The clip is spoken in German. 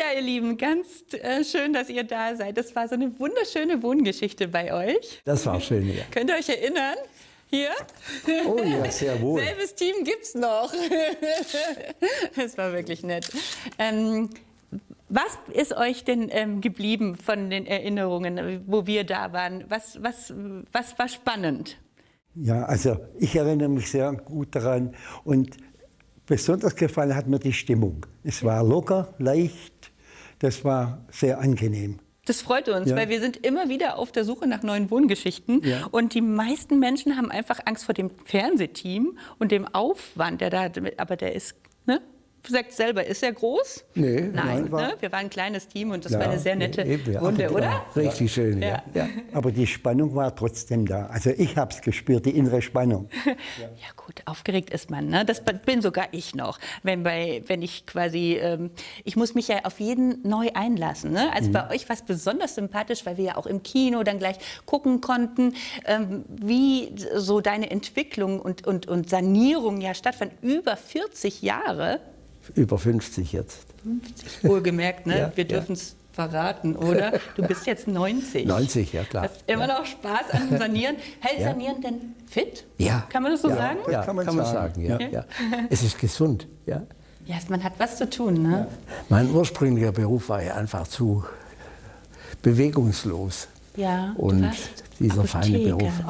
Ja, ihr Lieben, ganz schön, dass ihr da seid. Das war so eine wunderschöne Wohngeschichte bei euch. Das war schön, ja. Könnt ihr euch erinnern? Hier? Oh ja, sehr wohl. Selbes Team gibt's noch. Das war wirklich nett. Was ist euch denn geblieben von den Erinnerungen, wo wir da waren? Was war spannend? Ja, also ich erinnere mich sehr gut daran und besonders gefallen hat mir die Stimmung. Es war locker, leicht, das war sehr angenehm. Das freut uns, Ja. weil wir sind immer wieder auf der Suche nach neuen Wohngeschichten. Ja. Und die meisten Menschen haben einfach Angst vor dem Fernsehteam und dem Aufwand, der da, aber der ist, ne? Sagt selber, ist er groß? Nee, nein, war- ne? Wir waren ein kleines Team und das Ja, war eine sehr nette eben, ja. Runde, Aber- oder? Richtig schön, ja. Ja. Aber die Spannung war trotzdem da. Also ich habe es gespürt, die innere Spannung. Ja gut, aufgeregt ist man, ne? Das bin sogar ich noch. Wenn ich quasi, ich muss mich ja auf jeden neu einlassen, ne? Also bei euch war es besonders sympathisch, weil wir ja auch im Kino dann gleich gucken konnten, wie so deine Entwicklung und Sanierung ja stattfand. Über 40 Jahre, Über 50 jetzt. wohlgemerkt, ne? Ja, Wir dürfen es verraten, oder? Du bist jetzt 90. 90, ja klar. Hast immer noch Spaß an dem Sanieren. Hält Ja. Sanieren denn fit? Ja. Kann man das so Ja. sagen? Ja, kann man sagen. Ja. Ja. Es ist gesund. Ja. Ja, man hat was zu tun, ne? Mein ursprünglicher Beruf war ja einfach zu bewegungslos. Ja, du Und warst dieser feine Apotheker. Beruf,